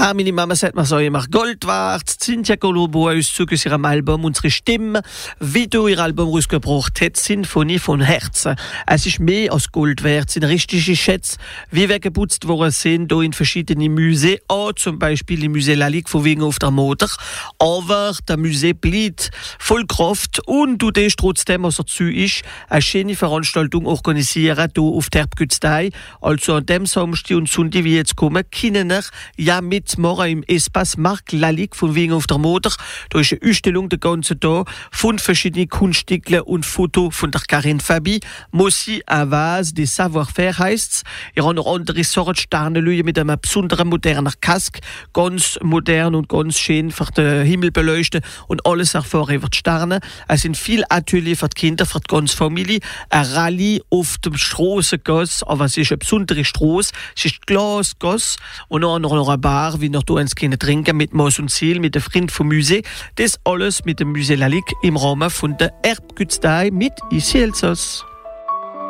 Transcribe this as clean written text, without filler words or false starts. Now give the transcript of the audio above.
Meine Mama sagt mir so immer Gold wert. Cynthia Colombo hat uns zu ihrem Album «Unsere Stimme» Video ihr Album rausgebracht hat, «Sinfonie von Herzen». Es ist mehr als Gold wert, es sind richtige Schätze, wie weggeputzt worden sind, hier in verschiedenen Museen, auch zum Beispiel im Musée Lalique von Wien auf der Moder. Aber der Musee bleibt voll Kraft und du darfst trotzdem, was dazu ist, eine schöne Veranstaltung organisieren, hier auf der Erbgütztei. Also an dem Samstag und Sonntag, wie jetzt kommen, können wir ja mitmachen im Espace Marc Lalique von Wien auf der Moder. Da ist eine Ausstellung den ganzen Tag von verschiedenen Kunststücke und Fotos von der Karin Fabi. Mossi un vase des savoir-faire heisst's. Ihr habt noch andere Sorten Sternenlüge mit einem besonderen modernen Kask. Ganz modern und ganz schön für den Himmel beleuchten und alles erfahren über die Sterne. Es sind viele Ateliers für die Kinder, für die ganze Familie. Ein Rallye auf dem Strassengasse, aber es ist eine besondere Strasse. Es ist Glasgasse und noch eine Bar, wie noch eins können trinken mit Maus und Ziel, mit den Freunden vom Musee. Das alles mit dem Musée Lalique im Rahmen von der Erbgütztei mit Isi Elsass.